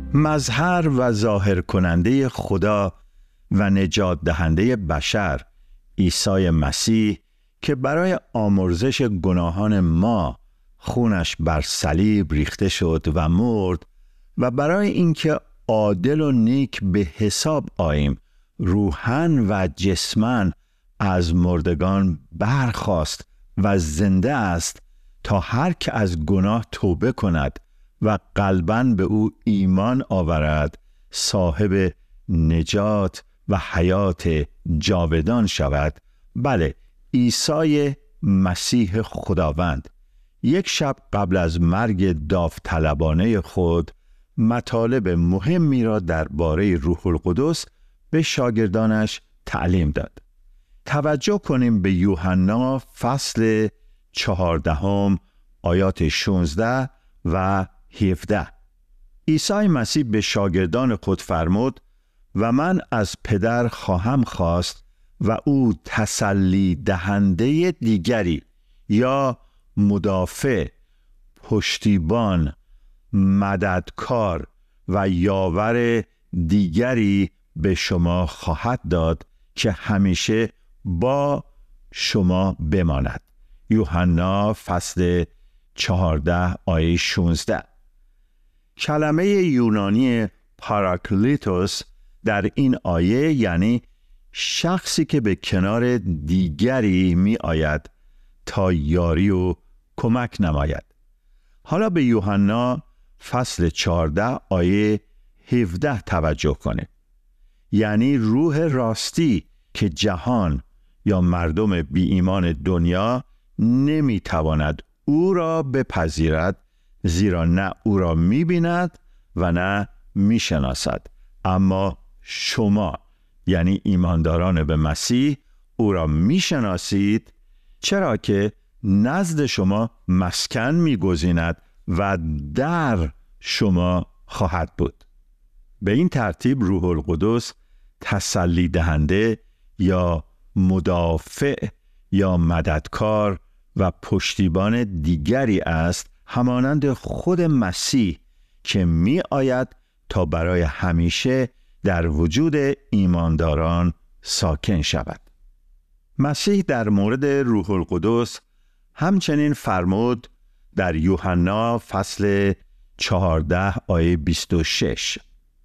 مظهر و ظاهر کننده خدا و نجات دهنده بشر عیسی مسیح که برای آمرزش گناهان ما خونش بر صلیب ریخته شد و مرد و برای اینکه عادل و نیک به حساب آییم روحاً و جسماً از مردگان برخاست و زنده است تا هر که از گناه توبه کند و قلباً به او ایمان آورد صاحب نجات و حیات جاودان شود. بله، عیسی مسیح خداوند یک شب قبل از مرگ داوطلبانه خود مطالب مهمی را درباره روح القدس به شاگردانش تعلیم داد. توجه کنیم به یوحنا فصل 14 آیات 16 و 17. عیسی مسیح به شاگردان خود فرمود و من از پدر خواهم خواست و او تسلی دهنده دیگری یا مدافع، پشتیبان، مددکار و یاور دیگری به شما خواهد داد که همیشه با شما بماند. یوحنا فصل 14 آیه 16. کلمه یونانی پاراکلیتوس در این آیه یعنی شخصی که به کنار دیگری می آید تا یاری و کمک نماید. حالا به یوحنا فصل 14 آیه 17 توجه کنید. یعنی روح راستی که جهان یا مردم بی ایمان دنیا نمی تواند او را بپذیرد، زیرا نه او را می بیند و نه می شناسد. اما شما یعنی ایمانداران به مسیح او را می شناسید، چرا که نزد شما مسکن می گزیند و در شما خواهد بود. به این ترتیب روح القدس تسلی دهنده یا مدافع یا مددکار و پشتیبان دیگری است، همانند خود مسیح که می آید تا برای همیشه در وجود ایمانداران ساکن شود. مسیح در مورد روح القدس همچنین فرمود در یوحنا فصل 14 آیه 26: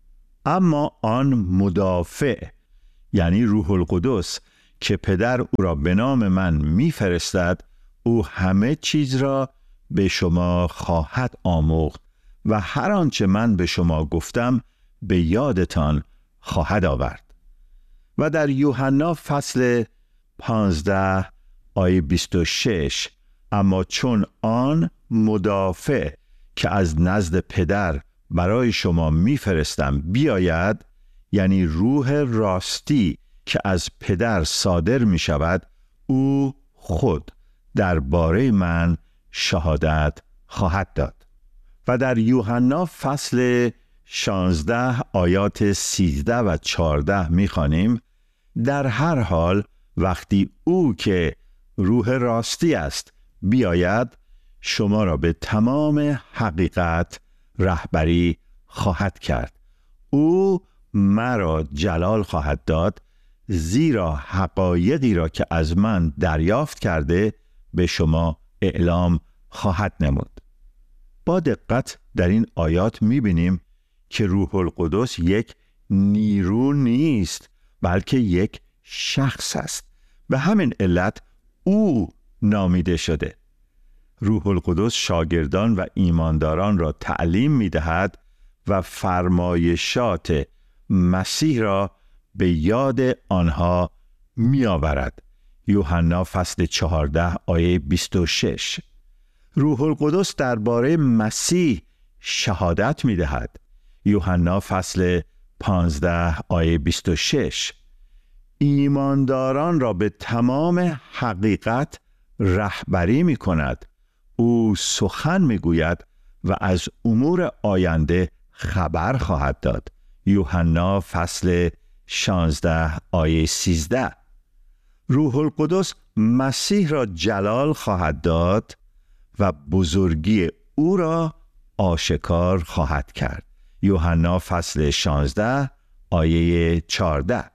اما آن مدافع یعنی روح القدس که پدر او را به نام من می‌فرستد، او همه چیز را به شما خواهد آموخت و هر آنچه من به شما گفتم به یادتان خواهد آورد. و در یوحنا فصل 15 آیه 26: اما چون آن مدافع که از نزد پدر برای شما میفرستم بیاید، یعنی روح راستی که از پدر صادر می شود، او خود درباره من شهادت خواهد داد. و در یوحنا فصل 16 آیات 13 و 14 می خوانیم: در هر حال وقتی او که روح راستی است بیاید، شما را به تمام حقیقت رهبری خواهد کرد. او مرا جلال خواهد داد، زیرا حقایقی را که از من دریافت کرده به شما اعلام خواهد نمود. با دقت در این آیات می‌بینیم که روح القدس یک نیرو نیست، بلکه یک شخص است. به همین علت او نامیده شده. روح القدس شاگردان و ایمانداران را تعلیم می‌دهد و فرمایشات مسیح را به یاد آنها می‌آورد. یوحنا فصل 14 آیه 26. روح القدس درباره مسیح شهادت می‌دهد. یوحنا فصل 15 آیه 26. ایمانداران را به تمام حقیقت رهبری می‌کند. او سخن می‌گوید و از امور آینده خبر خواهد داد. یوحنا فصل 16 آیه 13. روح القدس مسیح را جلال خواهد داد و بزرگی او را آشکار خواهد کرد. یوحنا فصل 16 آیه 14.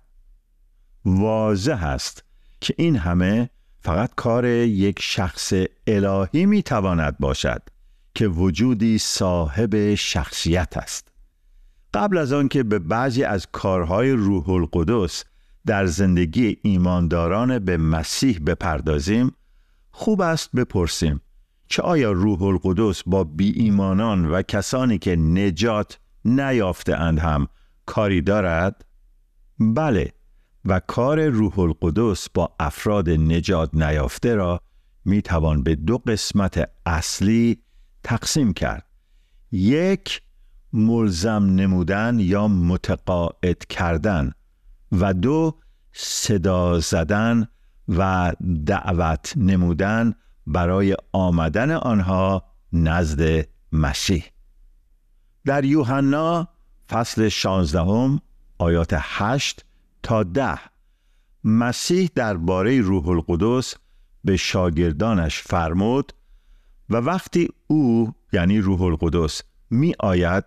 واضح است که این همه فقط کار یک شخص الهی میتواند باشد که وجودی صاحب شخصیت است. قبل از آن که به بعضی از کارهای روح القدس در زندگی ایمانداران به مسیح بپردازیم، خوب است بپرسیم که آیا روح القدس با بی ایمانان و کسانی که نجات نیافته اند هم کاری دارد؟ بله، و کار روح القدس با افراد نجات نیافته را می توان به دو قسمت اصلی تقسیم کرد. یک، ملزم نمودن یا متقاعد کردن و دو، صدا زدن و دعوت نمودن برای آمدن آنها نزد مسیح. در یوحنا فصل 16 آیات 8 تا 10 مسیح درباره روح القدس به شاگردانش فرمود و وقتی او یعنی روح القدس می آید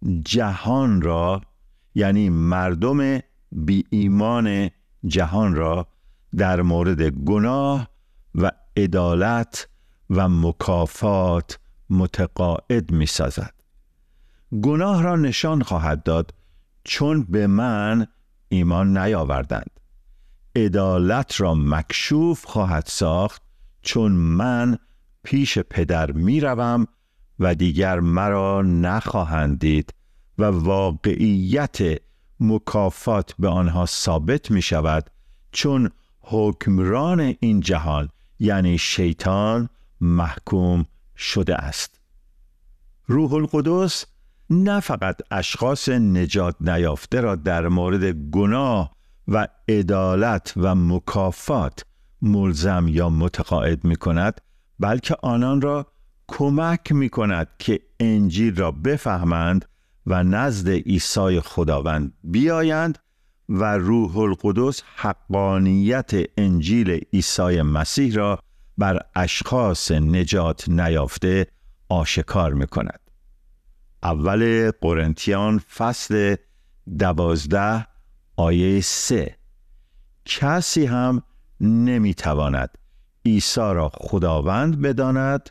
جهان را یعنی مردم بی ایمان جهان را در مورد گناه و عدالت و مکافات متقاعد می سازد. گناه را نشان خواهد داد چون به من ایمان نیاوردند. عدالت را مکشوف خواهد ساخت چون من پیش پدر می روم و دیگر مرا نخواهند دید و واقعیت مکافات به آنها ثابت می شود چون حکمران این جهان یعنی شیطان محکوم شده است. روح القدس نه فقط اشخاص نجات نیافته را در مورد گناه و عدالت و مکافات ملزم یا متقاعد می کند، بلکه آنان را کمک می کند که انجیل را بفهمند و نزد عیسی خداوند بیایند و روح القدس حقانیت انجیل عیسی مسیح را بر اشخاص نجات نیافته آشکار می کند. اول قرنتیان فصل 12 آیه 3: کسی هم نمی تواند عیسی را خداوند بداند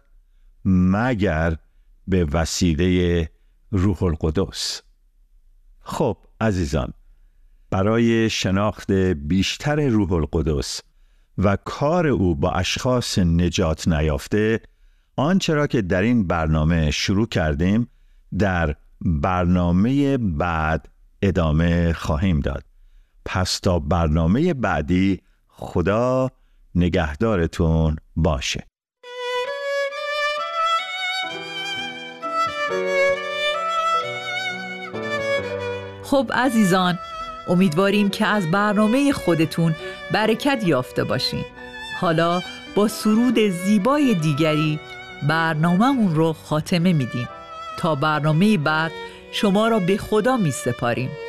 مگر به وسیله روح القدس. خب عزیزان، برای شناخت بیشتر روح القدس و کار او با اشخاص نجات نیافته، آنچه را که در این برنامه شروع کردیم در برنامه بعد ادامه خواهیم داد. پس تا برنامه بعدی، خدا نگهدارتون باشه. خب عزیزان، امیدواریم که از برنامه خودتون برکت یافته باشین. حالا با سرود زیبای دیگری برنامه‌مون رو خاتمه میدیم. تا برنامه بعد شما را به خدا می سپاریم.